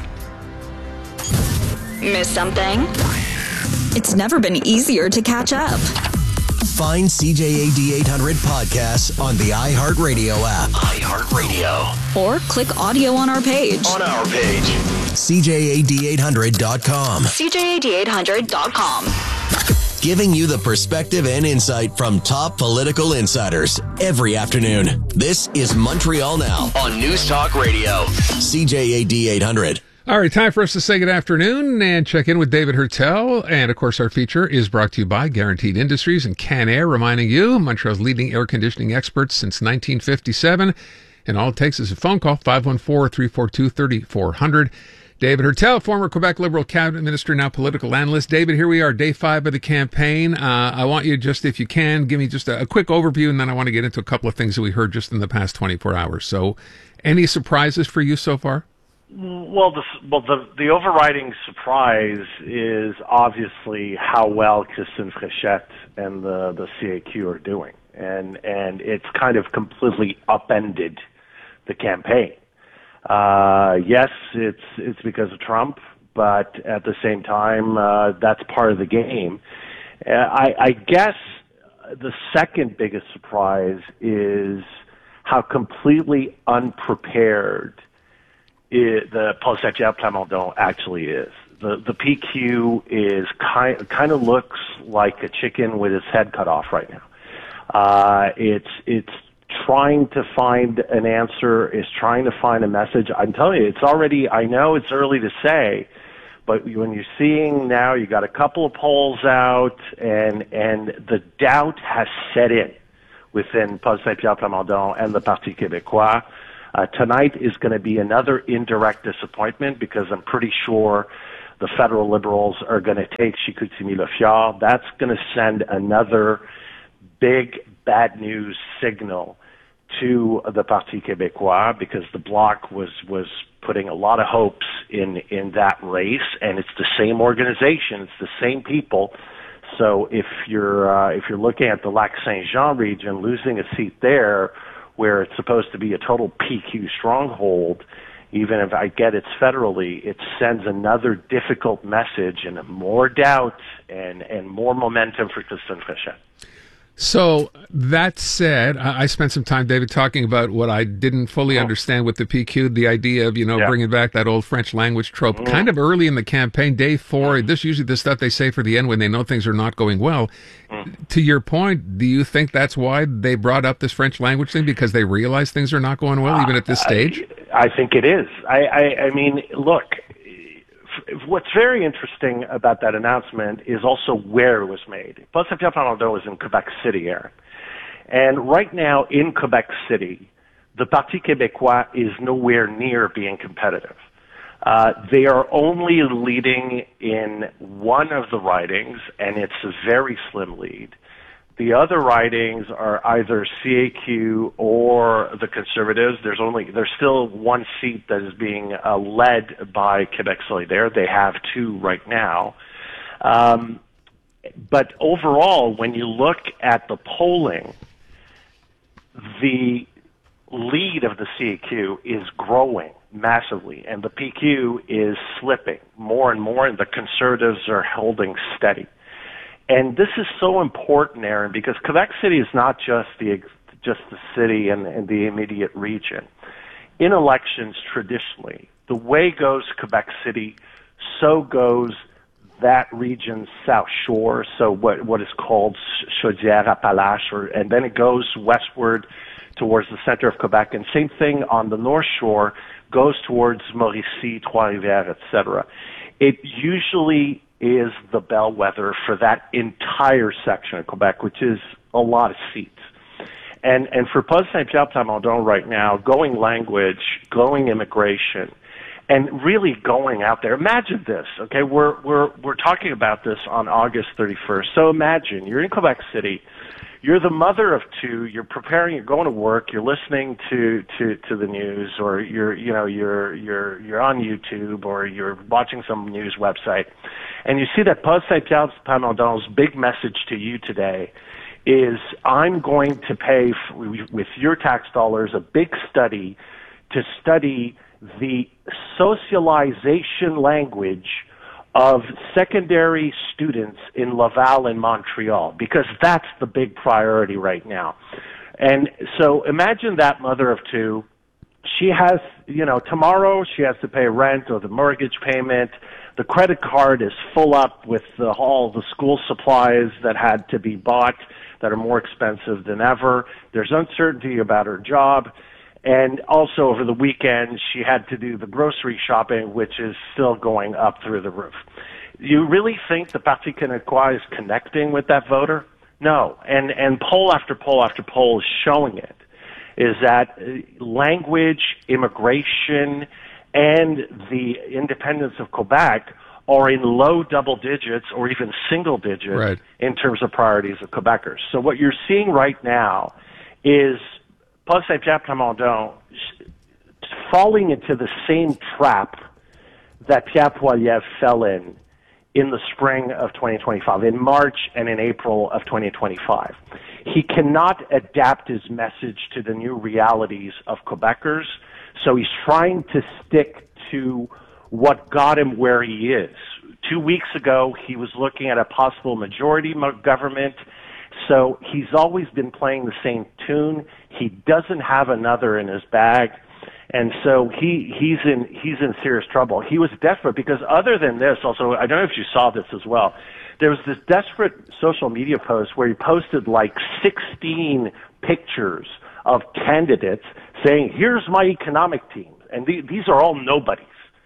Miss something? It's never been easier to catch up. Find C J A D eight hundred podcasts on the iHeartRadio app. iHeartRadio. Or click audio on our page. On our page. C J A D eight hundred dot com. C J A D eight hundred dot com. Giving you the perspective and insight from top political insiders every afternoon. This is Montreal Now on News Talk Radio. C J A D eight hundred. All right, time for us to say good afternoon and check in with David Hertel. And, of course, our feature is brought to you by Guaranteed Industries and Canair, reminding you, Montreal's leading air conditioning experts since nineteen fifty-seven. And all it takes is a phone call, five one four, three four two, three four zero zero. David Hertel, former Quebec Liberal cabinet minister, now political analyst. David, here we are, day five of the campaign. Uh, I want you just, if you can, give me just a, a quick overview, and then I want to get into a couple of things that we heard just in the past twenty-four hours. So, any surprises for you so far? Well, the, well, the the overriding surprise is obviously how well Christine Frechette and the, the C A Q are doing. And, and it's kind of completely upended the campaign. Uh, yes, it's it's because of Trump, but at the same time, uh, that's part of the game. Uh, I, I guess the second biggest surprise is how completely unprepared it, the Paul Saint-Pierre Plamondon actually is. The the P Q is kind kind of looks like a chicken with its head cut off right now. Uh, it's it's trying to find an answer, is trying to find a message. I'm telling you, it's already, I know it's early to say, but when you're seeing now, you got a couple of polls out, and and the doubt has set in within Paul Saint-Pierre Plamondon and the Parti Québécois. Uh, tonight is going to be another indirect disappointment because I'm pretty sure the federal Liberals are going to take Chicoutimi-Le-Fjord. That's going to send another big bad news signal to the Parti Québécois because the Bloc was was putting a lot of hopes in in that race, and it's the same organization, it's the same people. So if you're uh, if you're looking at the Lac-Saint-Jean region, losing a seat there, where it's supposed to be a total P Q stronghold, even if I get it's federally, it sends another difficult message and more doubt and and more momentum for Christine Fréchette. So that said, I spent some time, David, talking about what I didn't fully understand with the P Q, the idea of, you know, yeah. bringing back that old French language trope, mm. kind of early in the campaign, day four. This is usually the stuff they say for the end when they know things are not going well. Mm. To your point, do you think that's why they brought up this French language thing, because they realize things are not going well, even at this stage? I, I think it is. I, I, I mean, look, what's very interesting about that announcement is also where it was made. Paul Saint-Pierre Plamondon was in Quebec City, Aaron. And right now in Quebec City, the Parti Québécois is nowhere near being competitive. Uh, they are only leading in one of the ridings, and it's a very slim lead. The other ridings are either C A Q or the Conservatives. There's only there's still one seat that is being uh, led by Quebec Solidaire. They have two right now. Um, but overall, when you look at the polling, the lead of the C A Q is growing massively, and the P Q is slipping more and more, and the Conservatives are holding steady. And this is so important, Aaron, because Quebec City is not just the just the city and, and the immediate region. In elections, traditionally, the way goes Quebec City, so goes that region's South Shore, so what what is called Chaudière-Appalaches, or and then it goes westward towards the center of Quebec, and same thing on the North Shore, goes towards Mauricie, Trois-Rivières, et cetera. It usually is the bellwether for that entire section of Quebec, which is a lot of seats. And and for Paul Saint-Pierre Plamondon right now, going language, going immigration, and really going out there. Imagine this, okay? We're we're we're talking about this on August thirty-first. So imagine you're in Quebec City. You're the mother of two. You're preparing. You're going to work. You're listening to, to, to the news, or you're you know you're you're you're on YouTube, or you're watching some news website, and you see that Paul Saint-Pierre Plamondon's big message to you today is, I'm going to pay f- with your tax dollars a big study to study the socialization language of secondary students in Laval and Montreal, because that's the big priority right now. And so imagine that mother of two. She has, you know, tomorrow she has to pay rent or the mortgage payment. The credit card is full up with the, all the school supplies that had to be bought that are more expensive than ever. There's uncertainty about her job. And also over the weekend, she had to do the grocery shopping, which is still going up through the roof. You really think the Parti Québécois is connecting with that voter? No. And, and poll after poll after poll is showing it, is that language, immigration, and the independence of Quebec are in low double digits or even single digits right. in terms of priorities of Quebecers. So what you're seeing right now is Paul Saint-Pierre Plamondon falling into the same trap that Pierre Poilievre fell in in the spring of twenty twenty-five, in March and in April of twenty twenty-five. He cannot adapt his message to the new realities of Quebecers, so he's trying to stick to what got him where he is. Two weeks ago, he was looking at a possible majority government. So he's always been playing the same tune. He doesn't have another in his bag. And so he he's in he's in serious trouble. He was desperate because other than this, also I don't know if you saw this as well. There was this desperate social media post where he posted like sixteen pictures of candidates saying, "Here's my economic team," and the, these are all nobodies.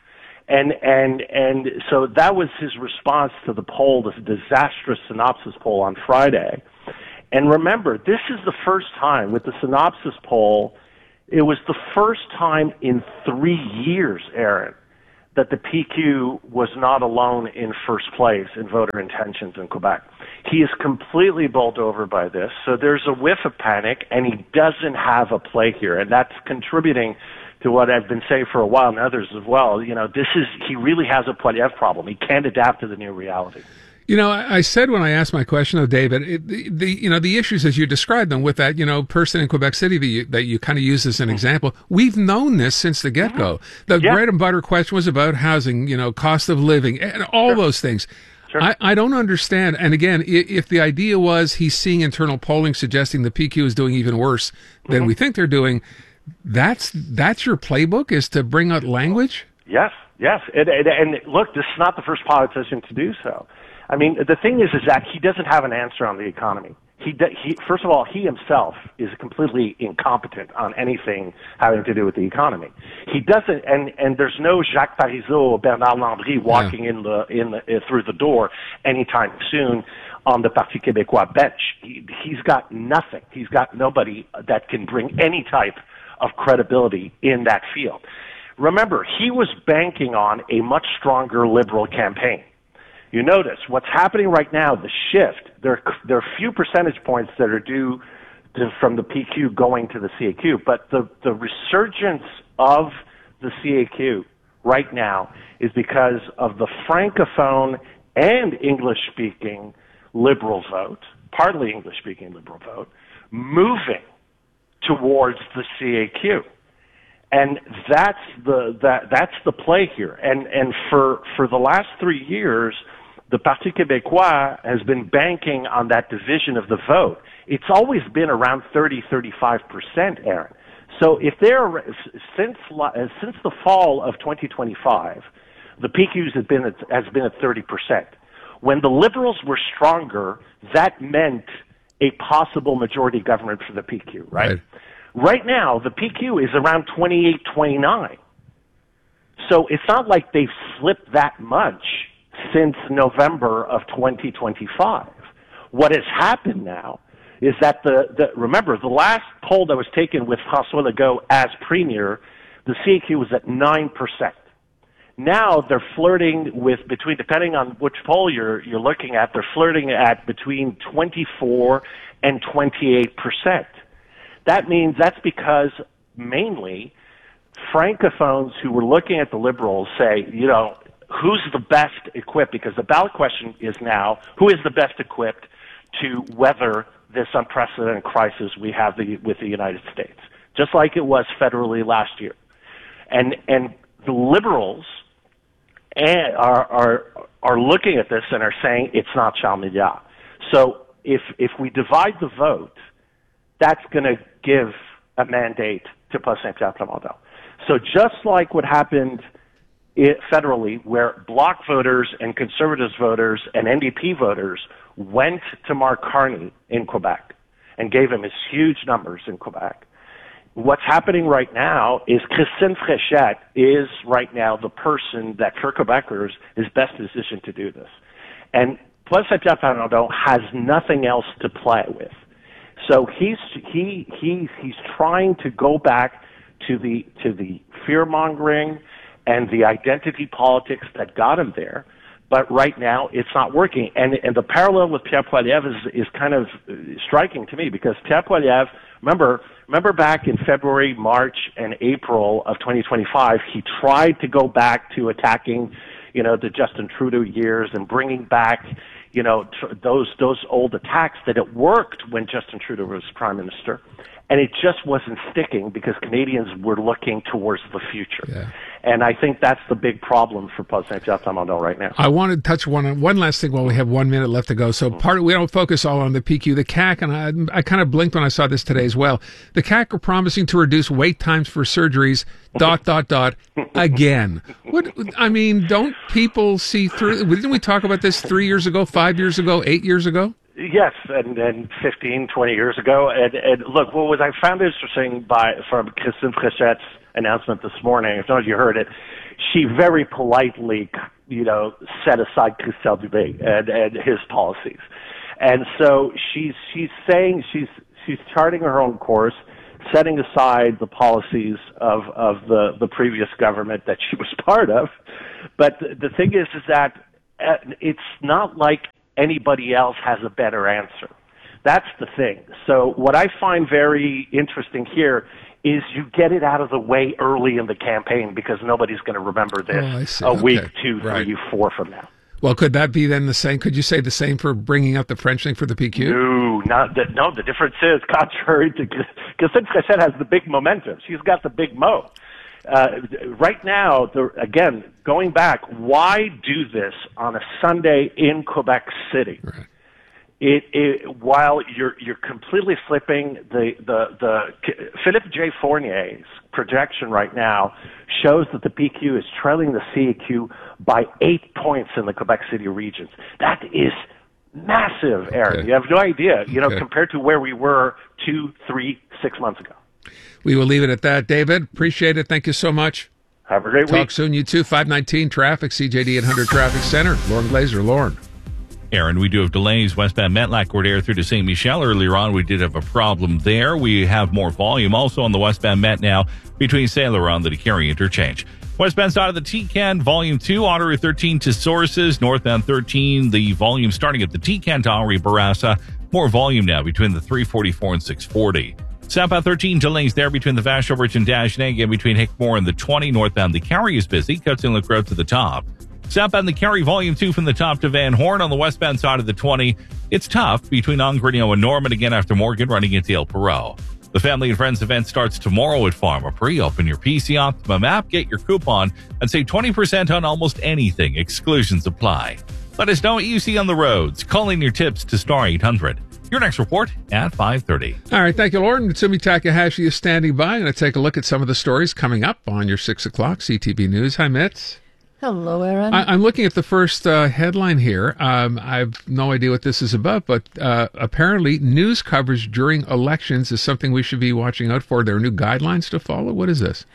And and and so that was his response to the poll, this disastrous Synopsis poll on Friday. And remember, this is the first time with the Synopsis poll. It was the first time in three years, Aaron, that the P Q was not alone in first place in voter intentions in Quebec. He is completely bowled over by this, so there's a whiff of panic, and he doesn't have a play here, and that's contributing to what I've been saying for a while, and others as well. You know, this is, he really has a Poilievre problem. He can't adapt to the new reality. You know, I said when I asked my question of David, it, the, the you know the issues as you described them with that you know person in Quebec City that you, that you kind of use as an mm-hmm. example. We've known this since the get go. Mm-hmm. The yeah. bread and butter question was about housing, you know, cost of living, and all sure. those things. Sure. I, I don't understand. And again, if the idea was he's seeing internal polling suggesting the P Q is doing even worse than mm-hmm. we think they're doing, that's that's your playbook, is to bring out language. Yes, yes, and, and, and look, this is not the first politician to do so. I mean, the thing is, is that he doesn't have an answer on the economy. He, he, first of all, he himself is completely incompetent on anything having to do with the economy. He doesn't, and, and there's no Jacques Parizeau or Bernard Landry walking yeah. in the in the uh, through the door anytime soon on the Parti Québécois bench. He, he's got nothing. He's got nobody that can bring any type of credibility in that field. Remember, he was banking on a much stronger Liberal campaign. You notice what's happening right now, the shift, there, there are few percentage points that are due to, from the P Q going to the C A Q, but the, the resurgence of the C A Q right now is because of the Francophone and English-speaking Liberal vote, partly English-speaking Liberal vote, moving towards the C A Q. And that's the, that, that's the play here. And, and for, for the last three years, the Parti Québécois has been banking on that division of the vote. It's always been around thirty, thirty-five percent, Aaron. So if they're, since, since the fall of twenty twenty-five, the P Qs have been at, has been at thirty percent. When the Liberals were stronger, that meant a possible majority government for the P Q, right? Right, right now, the P Q is around twenty-eight, twenty-nine. So it's not like they've slipped that much since November of twenty twenty-five. What has happened now is that the, the remember, the last poll that was taken with François Legault as premier, the C A Q was at nine percent. Now they're flirting with between, depending on which poll you're, you're looking at, they're flirting at between twenty-four and twenty-eight percent. That means that's because mainly Francophones who were looking at the Liberals say, you know, who's the best equipped? Because the ballot question is now, who is the best equipped to weather this unprecedented crisis we have the, with the United States? Just like it was federally last year. And, and the Liberals are, are, are looking at this and are saying it's not Charles Milliard. So if, if we divide the vote, that's going to give a mandate to Paul Saint-Pierre Plamondon. So just like what happened It, federally, where Bloc voters and Conservatives voters and N D P voters went to Mark Carney in Quebec and gave him his huge numbers in Quebec. What's happening right now is Christine Fréchette is right now the person that, for Quebecers, is best positioned to do this. And Paul Saint-Pierre Plamondon has nothing else to play with. So he's, he, he, he's trying to go back to the, to the fear-mongering and the identity politics that got him there, but right now it's not working. And and the parallel with Pierre Poilievre is is kind of striking to me, because Pierre Poilievre, remember remember back in February, March, and April of twenty twenty-five, he tried to go back to attacking, you know, the Justin Trudeau years and bringing back, you know, tr- those those old attacks that it worked when Justin Trudeau was prime minister. And it just wasn't sticking because Canadians were looking towards the future. Yeah. And I think that's the big problem for Paul Saint-Pierre Plamondon right now. I want to touch one one last thing while we have one minute left to go. So part we don't focus all on the P Q, the C A C, and I, I kind of blinked when I saw this today as well. The C A C are promising to reduce wait times for surgeries. Dot dot dot again. What I mean, don't people see through? Didn't we talk about this three years ago, five years ago, eight years ago? Yes, and, and fifteen, twenty years ago. And, and look, what was I found interesting by from Christine Fréchette's announcement this morning, I don't know if you heard it, she very politely, you know, set aside Christian Dubé and, and his policies. And so she's she's saying she's she's charting her own course, setting aside the policies of, of the, the previous government that she was part of. But the, the thing is, is that uh, it's not like anybody else has a better answer. That's the thing. So what I find very interesting here is you get it out of the way early in the campaign because nobody's going to remember this oh, a week, okay. two, right. three, four from now. Well, could that be then the same? Could you say the same for bringing up the French thing for the P Q? No, not the, no. The difference is, contrary to Christine Fréchette has the big momentum. She's got the big mo. Uh, right now, the, again, going back, why do this on a Sunday in Quebec City? Right. It, it, while you're you're completely flipping the the the Philippe J. Fournier's projection right now shows that the P Q is trailing the C A Q by eight points in the Quebec City regions. That is massive, Aaron. Okay. You have no idea, you know, Okay. compared to where we were two, three, six months ago. We will leave it at that. David, appreciate it. Thank you so much. Have a great Talk week. soon. You too. five nineteen Traffic, C J D eight hundred Traffic Center. Lauren Glazer. Lauren. Aaron, we do have delays westbound Metlac-Cordair through to Saint Michel. Earlier on, we did have a problem there. We have more volume also on the westbound Met now between Saint Laurent and the Carey interchange. Westbound side of the T C A N, volume two, Ottawa thirteen to Sources. Northbound thirteen, the volume starting at the T C A N to Henri Bourassa. More volume now between the three forty-four and six forty. Southbound thirteen, delays there between the Vashon Bridge and Dagenais. Again, between Hickmore and the twenty. Northbound, the Carey is busy. Cuts Inlet Road to the top. Southbound the Carey, volume two from the top to Van Horn. On the westbound side of the twenty, it's tough between Ongrenio and Norman, again after Morgan, running into El Perot. The Family and Friends event starts tomorrow at Pharmaprix. Open your P C Optimum app, get your coupon, and save twenty percent on almost anything. Exclusions apply. Let us know what you see on the roads. Call in your tips to star eight hundred. Your next report at five thirty. All right, thank you, Lauren. Mitsumi Takahashi is standing by. I'm going to take a look at some of the stories coming up on your six o'clock C T V News. Hi, Mitz. Hello, Aaron. I, I'm looking at the first uh, headline here. Um, I have no idea what this is about, but uh, apparently news coverage during elections is something we should be watching out for. There are new guidelines to follow. What is this?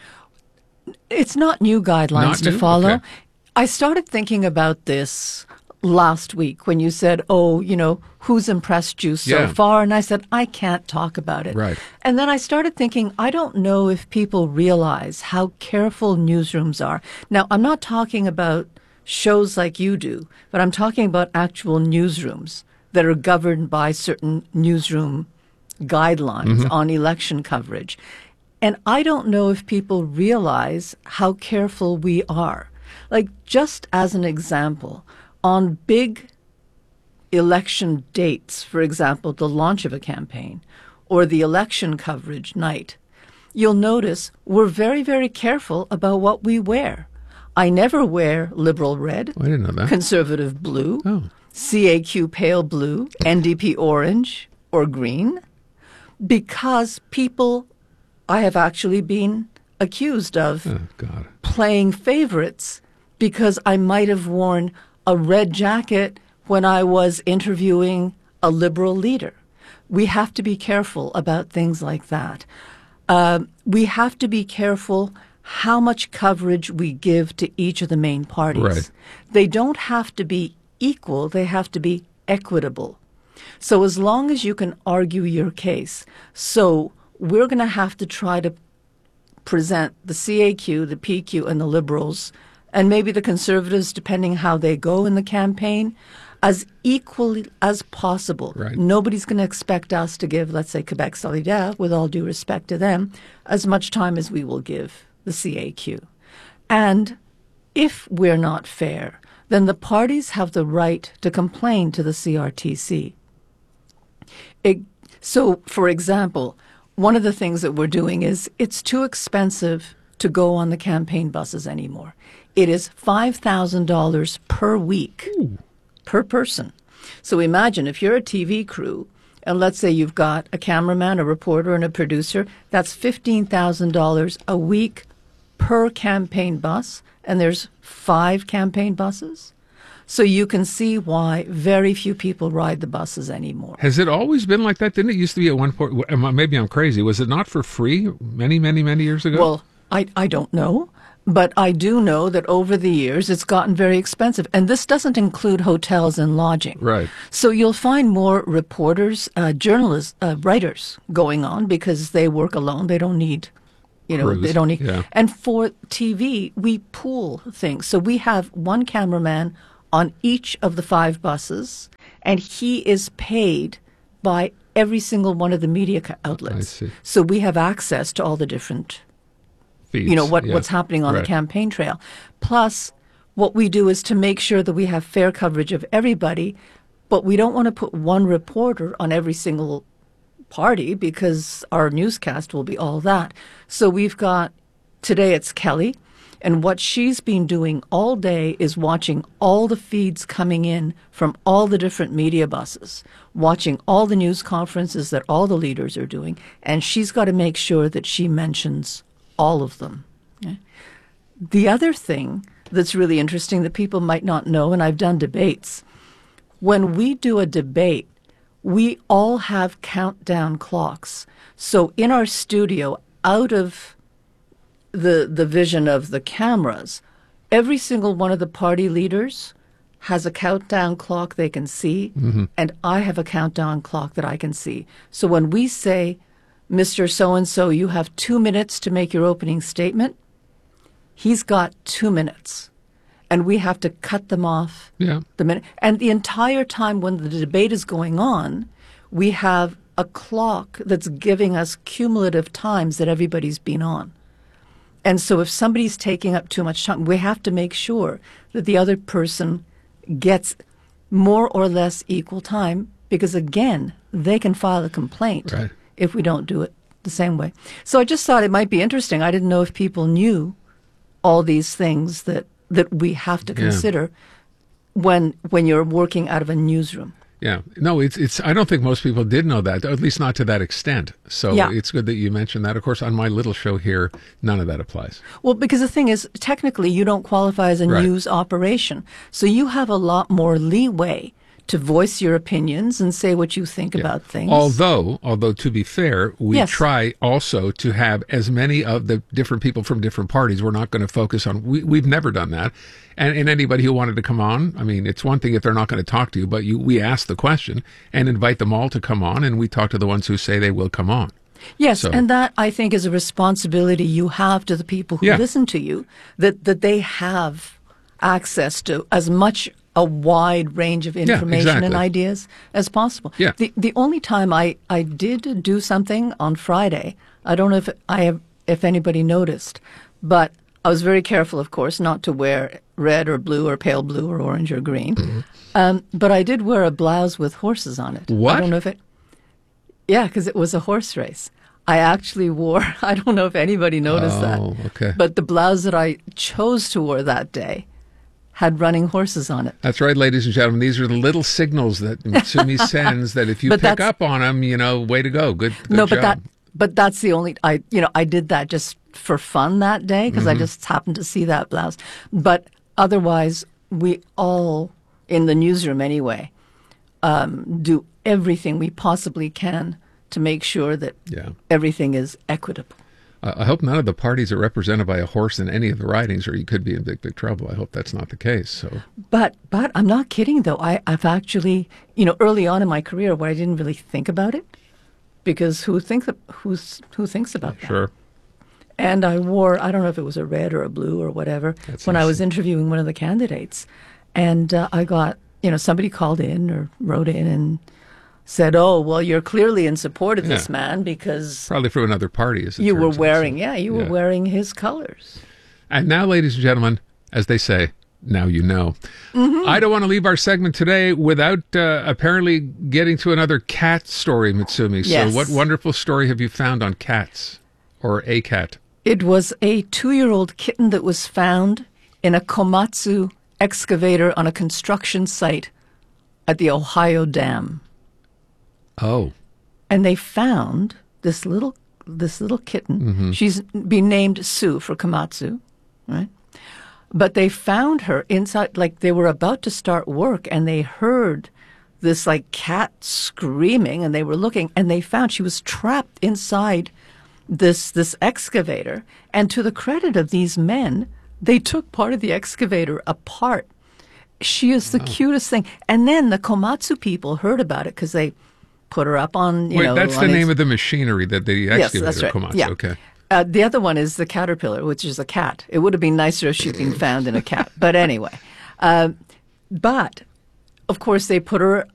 It's not new guidelines Not to new? follow. Okay. I started thinking about this last week when you said, oh, you know, who's impressed you so Yeah. far? And I said, I can't talk about it. Right. And then I started thinking, I don't know if people realize how careful newsrooms are. Now, I'm not talking about shows like you do, but I'm talking about actual newsrooms that are governed by certain newsroom guidelines Mhm. on election coverage. And I don't know if people realize how careful we are. Like, just as an example, on big election dates, for example, the launch of a campaign or the election coverage night, you'll notice we're very, very careful about what we wear. I never wear liberal red, I didn't know that. conservative blue, Oh. C A Q pale blue, N D P orange, or green, because people, I have actually been accused of Oh, God. playing favorites because I might have worn a red jacket when I was interviewing a liberal leader. We have to be careful about things like that. Um, we have to be careful how much coverage we give to each of the main parties. Right. They don't have to be equal, they have to be equitable. So as long as you can argue your case, so we're going to have to try to present the C A Q, the P Q, and the Liberals, and maybe the Conservatives, depending how they go in the campaign, as equally as possible. Right. Nobody's going to expect us to give, let's say, Quebec Solidaire, with all due respect to them, as much time as we will give the C A Q. And if we're not fair, then the parties have the right to complain to the C R T C. It, so, for example, one of the things that we're doing is it's too expensive to go on the campaign buses anymore. It is five thousand dollars per week Ooh. per person. So imagine if you're a T V crew, and let's say you've got a cameraman, a reporter, and a producer, that's fifteen thousand dollars a week per campaign bus, and there's five campaign buses. So you can see why very few people ride the buses anymore. Has it always been like that? Didn't it used to be at one point? Maybe I'm crazy. Was it not for free many, many, many years ago? Well, I, I don't know. But I do know that over the years, it's gotten very expensive. And this doesn't include hotels and lodging. Right. So you'll find more reporters, uh, journalists, uh, writers going on because they work alone. They don't need, you know, Crews. they don't need. Yeah. And for T V, we pool things. So we have one cameraman on each of the five buses, and he is paid by every single one of the media outlets. I see. So we have access to all the different feeds. You know, what, yeah. what's happening on right. the campaign trail. Plus, what we do is to make sure that we have fair coverage of everybody, but we don't want to put one reporter on every single party because our newscast will be all that. So we've got, today it's Kelly, and what she's been doing all day is watching all the feeds coming in from all the different media buses, watching all the news conferences that all the leaders are doing, and she's got to make sure that she mentions all of them. Okay? The other thing that's really interesting that people might not know, and I've done debates, when we do a debate, we all have countdown clocks. So in our studio, out of the the vision of the cameras, every single one of the party leaders has a countdown clock they can see, mm-hmm. and I have a countdown clock that I can see. So when we say, Mister So-and-so, you have two minutes to make your opening statement, he's got two minutes. And we have to cut them off yeah. the minute. And the entire time when the debate is going on, we have a clock that's giving us cumulative times that everybody's been on. And so if somebody's taking up too much time, we have to make sure that the other person gets more or less equal time because, again, they can file a complaint right. if we don't do it the same way. So I just thought it might be interesting. I didn't know if people knew all these things that, that we have to consider yeah. when when you're working out of a newsroom. Yeah. No, it's, it's, I don't think most people did know that, at least not to that extent. So yeah. it's good that you mentioned that. Of course, on my little show here, none of that applies. Well, because the thing is, technically, you don't qualify as a right. news operation. So you have a lot more leeway to voice your opinions and say what you think yeah. about things. Although, although to be fair, we yes. try also to have as many of the different people from different parties. We're not going to focus on, we, we've never done that. And, and anybody who wanted to come on, I mean, it's one thing if they're not going to talk to you, but you, we ask the question and invite them all to come on, and we talk to the ones who say they will come on. Yes, so. and that, I think, is a responsibility you have to the people who yeah. listen to you, that, that they have access to as much a wide range of information yeah, exactly. and ideas as possible. Yeah. The the only time I, I did do something on Friday, I don't know if I have, if anybody noticed, but I was very careful, of course, not to wear red or blue or pale blue or orange or green. Mm-hmm. Um, but I did wear a blouse with horses on it. What? I don't know if it... Yeah, because it was a horse race. I actually wore... I don't know if anybody noticed oh, that. Okay. But the blouse that I chose to wear that day had running horses on it. That's right, ladies and gentlemen. These are the little signals that Mitsumi sends that if you but pick up on them, you know, way to go. Good, good no, job. but that, but that's the only, I, you know, I did that just for fun that day because mm-hmm. I just happened to see that blouse. But otherwise, we all, in the newsroom anyway, um, do everything we possibly can to make sure that yeah. everything is equitable. I hope none of the parties are represented by a horse in any of the ridings, or you could be in big, big trouble. I hope that's not the case. So, but but I'm not kidding though. I, I've actually, you know, early on in my career, where I didn't really think about it, because who thinks who's who thinks about that? Sure. And I wore, I don't know if it was a red or a blue or whatever, that's when nice. I was interviewing one of the candidates, and uh, I got, you know, somebody called in or wrote in and said, "Oh, well, you're clearly in support of yeah. this man because probably from another party." As it you were turns wearing, out, so, yeah, you yeah. were wearing his colors." And now, ladies and gentlemen, as they say, now you know. Mm-hmm. I don't want to leave our segment today without uh, apparently getting to another cat story, Mitsumi. Yes. So what wonderful story have you found on cats or a cat? It was a two-year-old kitten that was found in a Komatsu excavator on a construction site at the Ohio Dam. Oh. And they found this little this little kitten. Mm-hmm. She's been named Sue for Komatsu, right? But they found her inside, like they were about to start work, and they heard this like cat screaming, and they were looking, and they found she was trapped inside this this excavator. And to the credit of these men, they took part of the excavator apart. She is the Wow. cutest thing. And then the Komatsu people heard about it because they put her up on, you Wait, know. that's on the his- name of the machinery that the Yes, excavator that's right. Komatsu. Yeah. Okay. Uh, the other one is the caterpillar, which is a cat. It would have been nicer if she'd been found in a cat. But anyway. Uh, but, of course, they put her